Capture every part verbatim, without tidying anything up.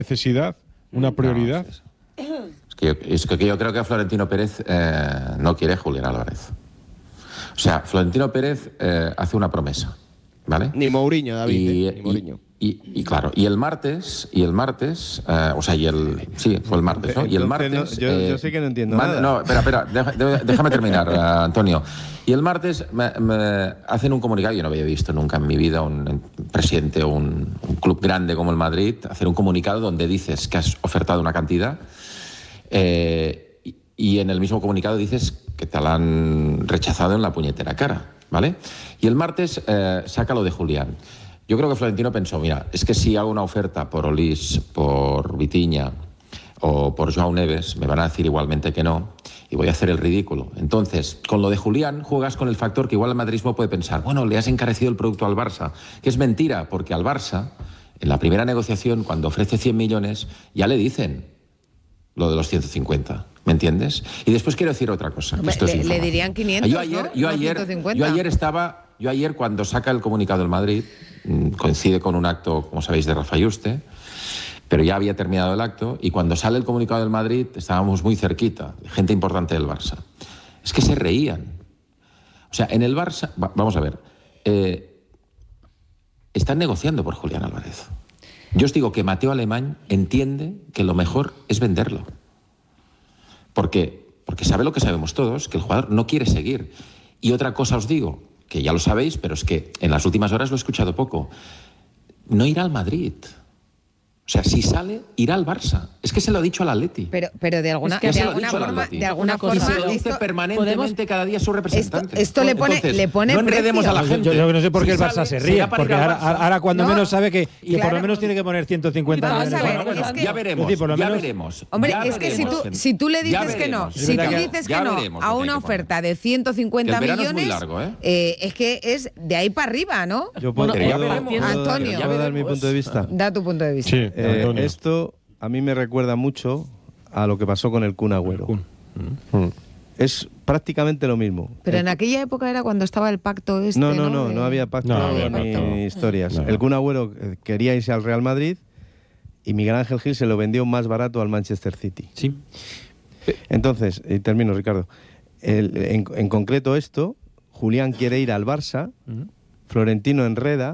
necesidad, una prioridad. No, es, es, que yo, es que yo creo que Florentino Pérez eh, no quiere a Julián Álvarez. O sea, Florentino Pérez eh, hace una promesa, ¿vale? Ni Mourinho, David, y, eh, ni Mourinho. Y, y, y claro, y el martes, y el martes, eh, o sea, y el, sí, fue el martes, ¿no? Y el martes... No, yo, eh, yo sé que no entiendo man, nada. No, espera, espera, deja, déjame terminar, uh, Antonio. Y el martes me, me hacen un comunicado, yo no había visto nunca en mi vida un, un presidente o un, un club grande como el Madrid hacer un comunicado donde dices que has ofertado una cantidad eh, y, y en el mismo comunicado dices que te la han rechazado en la puñetera cara, ¿vale? Y el martes eh, saca lo de Julián. Yo creo que Florentino pensó, mira, es que si hago una oferta por Olís, por Vitinha o por Joao Neves, me van a decir igualmente que no y voy a hacer el ridículo. Entonces, con lo de Julián juegas con el factor que igual el madridismo puede pensar, bueno, le has encarecido el producto al Barça, que es mentira, porque al Barça, en la primera negociación, cuando ofrece cien millones, ya le dicen lo de los ciento cincuenta. ¿Me entiendes? Y después quiero decir otra cosa. Hombre, esto es le, le dirían quinientos, yo ayer, ¿no? Yo ayer, ciento cincuenta. yo ayer estaba... Yo ayer, cuando saca el comunicado del Madrid, coincide con un acto, como sabéis, de Rafa Yuste, pero ya había terminado el acto, y cuando sale el comunicado del Madrid estábamos muy cerquita, gente importante del Barça. Es que se reían. O sea, en el Barça... Vamos a ver. Eh, están negociando por Julián Álvarez. Yo os digo que Mateo Alemán entiende que lo mejor es venderlo. ¿Por qué? Porque sabe lo que sabemos todos, que el jugador no quiere seguir. Y otra cosa os digo, que ya lo sabéis, pero es que en las últimas horas lo he escuchado poco. No irá al Madrid. O sea, si sale, irá al Barça. Es que se lo ha dicho al Atleti. Pero, pero de alguna, es que de alguna forma, de alguna forma, y se lo dice esto, permanentemente podemos, cada día su representante. Esto, esto le pone, Entonces, le pone no enredemos precio. a la gente. Yo, yo no sé por qué si el Barça sale, se ríe, porque ahora, ahora cuando no, menos sabe que, que claro, por lo menos tiene que poner ciento cincuenta vamos millones. a ver, Bueno, es que, ya veremos, es decir, por lo ya menos, veremos. Hombre, ya es que si veremos, tú, si tú le dices que no, si tú dices que no a una oferta de ciento cincuenta millones, es, muy largo, ¿eh? Eh, es que es de ahí para arriba, ¿no? Yo puedo, bueno, ya veremos. Antonio, ¿Puedo dar mi punto de vista? Da tu punto de vista. Sí, eh, esto a mí me recuerda mucho a lo que pasó con el Kun Agüero. Mm. Es prácticamente lo mismo. Pero el, en aquella época era cuando estaba el pacto este, No, no, no, no, de... no había pacto, no, no había ni, pacto. ni historias. No. El Kun Agüero quería irse al Real Madrid y Miguel Ángel Gil se lo vendió más barato al Manchester City. Sí. Entonces, y termino, Ricardo. El, en, en concreto esto, Julián quiere ir al Barça, uh-huh. Florentino enreda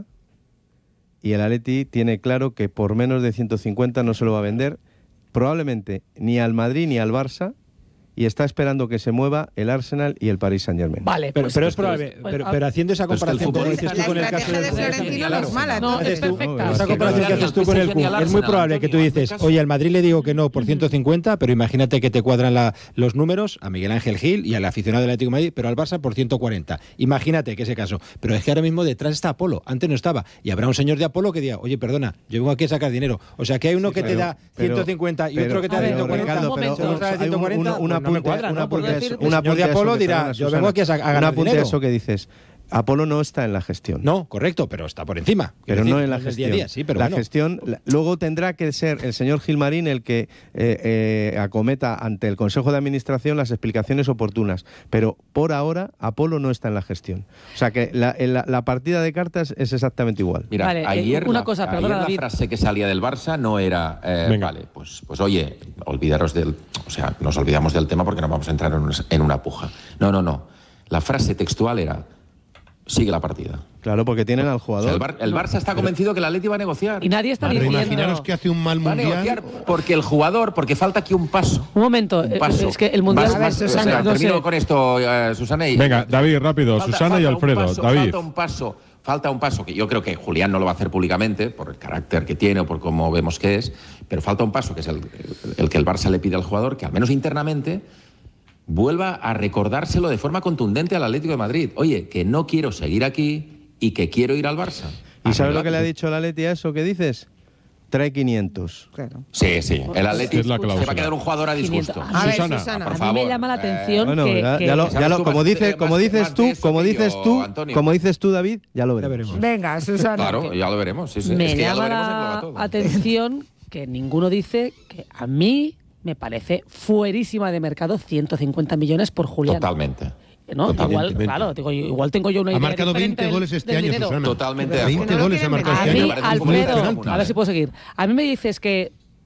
y el Atleti tiene claro que por menos de ciento cincuenta no se lo va a vender, probablemente ni al Madrid ni al Barça, y está esperando que se mueva el Arsenal y el Paris Saint-Germain. Vale, pero, pues, pero es probable, pues, pero, pero haciendo esa comparación como dices tú con el caso del Florentino no es mala, no, es perfecta. Esa comparación que haces tú con el Kun, es muy probable que tú dices, oye, al Madrid le digo que no por ciento cincuenta, pero imagínate que te cuadran la, los números a Miguel Ángel Gil y al aficionado del Atlético de Madrid, pero al Barça por ciento cuarenta. Imagínate que ese caso. Pero es que ahora mismo detrás está Apolo, antes no estaba, y habrá un señor de Apolo que diga, oye, perdona, yo vengo aquí a sacar dinero. O sea, que hay uno sí, que pero, te da ciento cincuenta pero, y otro que te da ciento cuarenta. Ricardo, pero, pero, ciento cuarenta, un, una pues no me cuadra, una ¿no? Porque Decir, una de Apolo que, dirá, perdona, yo Susana, vengo aquí a, a ganar un apunte dinero. a eso que dices. Apolo no está en la gestión. No, correcto, pero está por encima. Pero decir, no en la gestión. Día a día, sí, pero la bueno. gestión, la, luego tendrá que ser el señor Gilmarín el que eh, eh, acometa ante el Consejo de Administración las explicaciones oportunas. Pero por ahora, Apolo no está en la gestión. O sea que la, la, la partida de cartas es exactamente igual. Mira, vale, ayer, una la, cosa, perdona, ayer David. la frase que salía del Barça no era, eh, vale, pues, pues oye, olvidaros del... O sea, nos olvidamos del tema porque no vamos a entrar en una, en una puja. No, no, no. La frase textual era... Sigue la partida. Claro, porque tienen al jugador. O sea, el, Bar, el Barça está convencido que el Atleti va a negociar. Y nadie está pero diciendo... imaginaros que hace un mal va mundial. A negociar porque el jugador, porque falta aquí un paso. Un momento, un paso. es que el mundial... Más, a ver, más, Susana, o sea, no termino sé. con esto, uh, Susana. Y, Venga, David, rápido. falta, Susana falta y Alfredo. Paso, David. Falta un paso. Falta un paso que yo creo que Julián no lo va a hacer públicamente por el carácter que tiene o por cómo vemos que es, pero falta un paso que es el, el, el que el Barça le pide al jugador, que al menos internamente vuelva a recordárselo de forma contundente al Atlético de Madrid. Oye, que no quiero seguir aquí y que quiero ir al Barça. ¿Y sabes lo que le ha dicho el Atleti a eso que dices? Trae quinientos. Claro. Sí, sí. El Atleti Es la se va cláusula. a quedar un jugador a disgusto. A ver, Susana, Susana, por A favor. mí me llama la atención Bueno, que... ya, que- ya lo, ya lo, como dices, como dices tú, como dices tú, como dices tú, David, ya lo Ya veremos. veremos. venga, Susana. Claro, ya lo veremos. Sí, sí. me Es que ya lo llama veremos, engloba la todo. atención que ninguno dice que a mí me parece fuerísima de mercado ciento cincuenta millones por Julián. Totalmente. ¿No? Igual, Totalmente. claro, digo, igual tengo yo una idea Ha marcado diferente veinte del- goles este del año, dinero. Susana. Totalmente de veinte acuerdo. goles ha marcado A este mí, año. Me parece un poco Alfredo, descomunal, a ver ¿eh? si puedo seguir. A mí me dices que